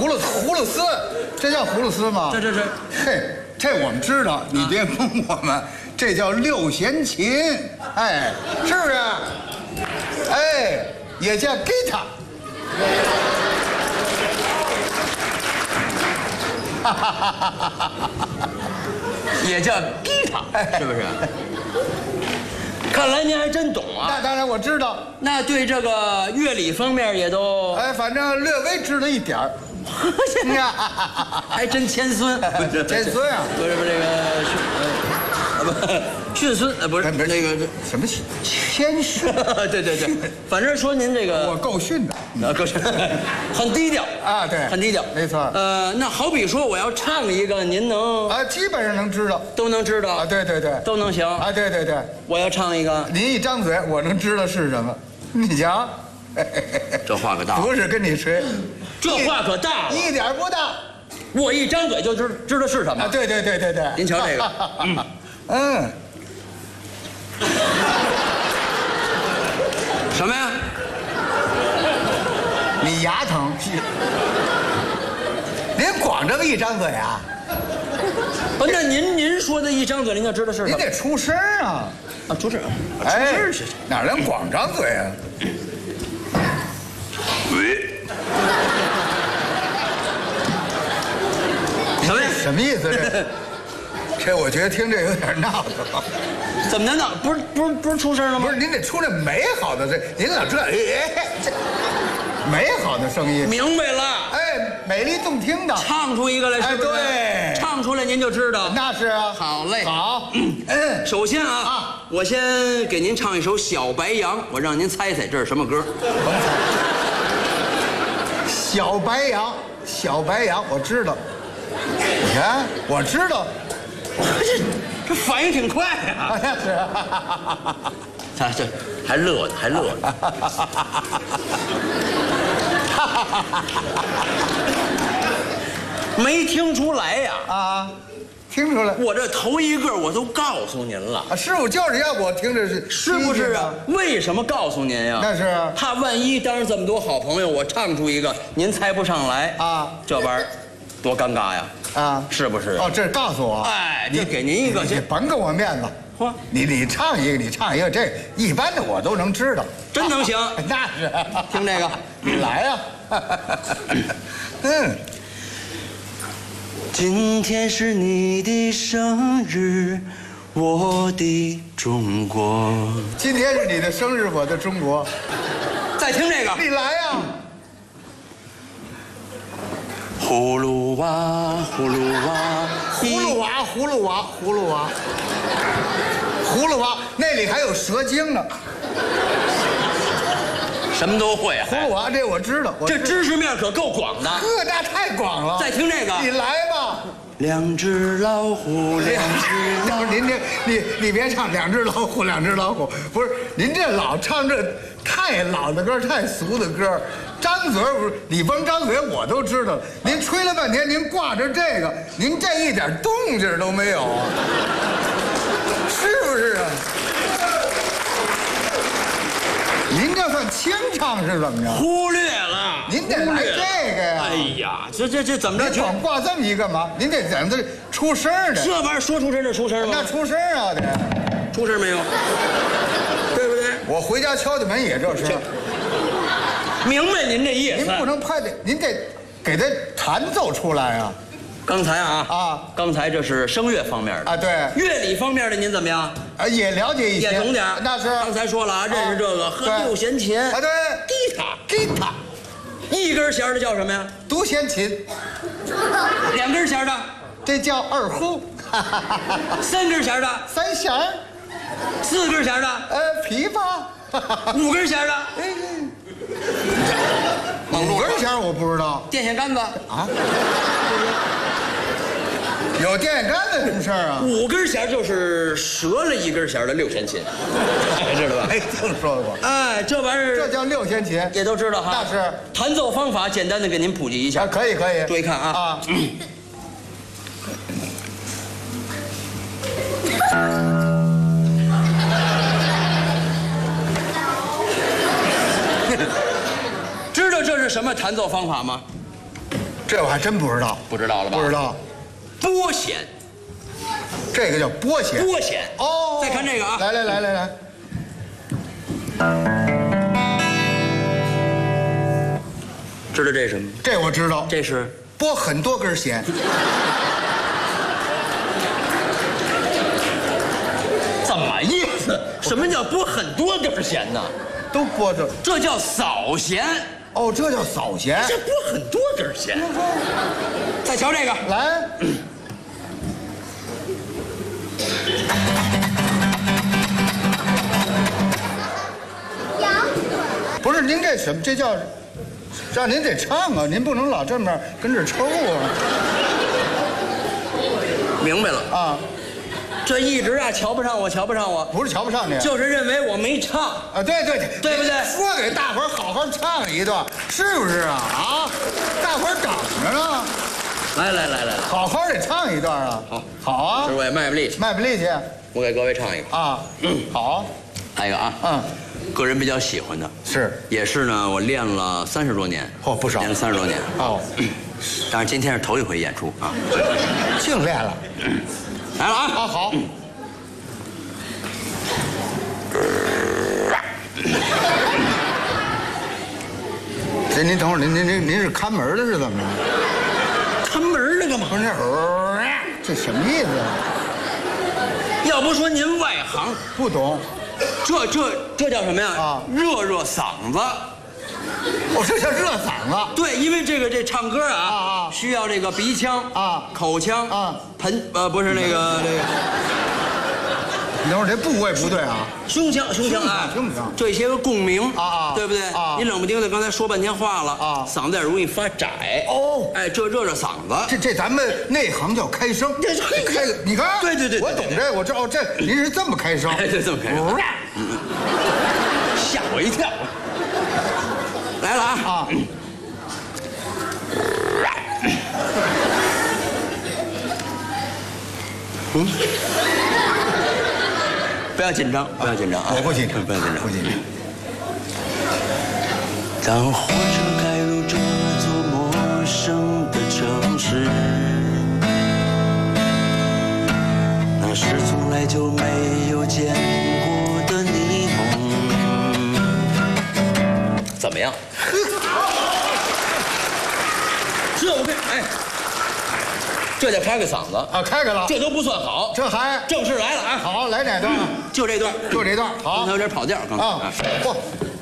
葫芦丝，这叫葫芦丝吗？ 这， 嘿，这我们知道，你别蒙我们，这叫六弦琴，哎，是不是？哎，也叫 guitar。 也叫吉他，是不是？看来您还真懂啊！ 那当然我知道， 那对这个乐理方面也都哎，反正略微知道一点儿。 还真谦孙， 谦孙啊？ 不是这个逊孙，不是那个什么谦逊？ 对，反正说您这个我够逊的， 够逊，很低调啊，对， 很低调， 没错。 那好比说我要唱一个，您能啊，基本上能知道， 都能知道啊，对， 都能行啊，对， 我要唱一个， 您一张嘴，我能知道是什么，你瞧， 这话可大， 不是跟你吹， 这话可大了， 一点不大， 我一张嘴就知道是什么， 啊，对， 您瞧这个，什么呀？ 你牙疼？您光这么一张嘴啊？ 不，那您说的一张嘴，您就知道是什么？ 您得出声啊！ 啊，出声， 哎， 出声是哪能光张嘴啊？ 什么呀？ 什么意思这？这我觉得听这有点闹腾。 怎么的呢？不是出声了吗？ 不是，您得出来美好的这，您老这美好的声音。 明白了。 哎，美丽动听的。 唱出一个来，是不是？ 对， 唱出来您就知道。 那是啊。 好嘞。 好。 首先啊，我先给您唱一首《小白杨》，我让您猜猜这是什么歌。 小白杨，小白杨，我知道。你看，我知道。 这反应挺快呀！ 是。 这还乐呢。没听出来呀？ 啊，听出来。 我这头一个我都告诉您了。 啊，师傅就是要我听着是不是啊？为什么告诉您呀？ 那是怕万一当着这么多好朋友，我唱出一个您猜不上来啊， 这玩意儿多尴尬呀！ 啊， 是不是？ 哦，这告诉我。 哎，你给您一个， 你甭给我面子。 嚯， 你唱一个，这一般的我都能知道。 真能行？ 那是。 听这个， 你来呀。 今天是你的生日，我的中国。 今天是你的生日，我的中国。 再听这个， 你来呀。 葫芦娃，葫芦娃， 葫芦娃，葫芦娃，葫芦娃，葫芦娃，那里还有蛇精呢。 什么都会啊！ 葫芦娃这我知道， 这知识面可够广的。 呵，那太广了。 再听这个， 你来吧。 两只老虎，两只老虎。 您你别唱两只老虎，两只老虎，不是您这老唱这太老的歌，太俗的歌。张嘴不是你甭张嘴，我都知道了。您吹了半天，您挂着这个，您这一点动静都没有啊，是不是啊？您这算清唱是怎么着？ 忽略了， 您得来这个呀！ 哎呀，这怎么着？ 您光挂这么一干嘛？您得咱这出声的。 这玩意儿说出声就出声吗？ 那出声啊得， 出声没有？对不对？ 我回家敲的门也这声。 明白您这意思。 您不能拍的，您得给他弹奏出来啊！ 刚才刚才这是声乐方面的啊，对， 乐理方面的您怎么样？ 也了解一些， 也懂点。 那是刚才说了啊，认识这个和六弦琴啊，对， 吉他，一根弦的叫什么呀？ 独弦琴。 两根弦的， 这叫二胡。 三根弦的， 三弦。 四根弦的， 琵琶。 五根弦的， 五根弦我不知道。 电线杆子啊？有电线杆子什么事儿啊？ 五根弦就是折了一根弦的六弦琴，知道吧？ 没听说过。 哎，这玩意儿这叫六弦琴， 也都知道哈。 那是弹奏方法，简单的给您普及一下。 可以。 注意看啊。知道这是什么弹奏方法吗？ 这我还真不知道。 不知道了吧？ 不知道。 拨弦， 这个叫拨弦。 拨弦。 哦。 再看这个啊。 来。 知道这是什么？ 这我知道。 这是拨很多根弦。 怎么意思？什么叫拨很多根弦呢？ 都拨着。 这叫扫弦。 哦，这叫扫弦。 这拨很多根弦。再瞧这个， 来。不是您这什么？这叫让您得唱啊！您不能老这么跟这抽啊！ 明白了啊！ 这一直啊瞧不上我，瞧不上我， 不是瞧不上你， 就是认为我没唱啊！对不对？ 说给大伙儿好好唱一段，是不是啊？啊！大伙儿等着呢。 来， 好好得唱一段啊！好啊！ 这我也卖不力气， 卖不力气。 我给各位唱一个啊！好， 来一个啊！个人比较喜欢的， 是， 也是呢，我练了30多年， 不少， 练了30多年哦。 但是今天是头一回演出啊， 净练了。 来了啊！ 好。您等会儿，您是看门的是怎么着？ 看门的干嘛？ 不是这什么意思啊？ 要不说您外行， 不懂。 这叫什么呀？ 啊， 热嗓子。 哦，这叫热嗓子。 对，因为这唱歌啊，需要这个鼻腔啊、 口腔啊、 不是那个这个。 你等会儿这部位不对啊， 胸腔啊， 胸腔， 这些个共鸣啊， 对不对？啊，你冷不丁的刚才说半天话了啊，嗓子也容易发窄哦。 哎，这热嗓子， 这咱们内行叫开声，开，你看， 对， 我懂这，我知道这您是这么开声， 哎，对，这么开声，吓我一跳。来了啊！不要紧张，不要紧张啊！ 我不紧张， 不要紧张， 不紧张。 当火车开入这座陌生的城市，那是从来就没有见过的霓虹。 怎么样？这我跟哎，这叫开个嗓子啊，开开了， 这都不算好， 这还正式来了啊！ 好，来哪段？ 就这段， 就这段，好， 刚才有点跑调，刚才啊，嚯！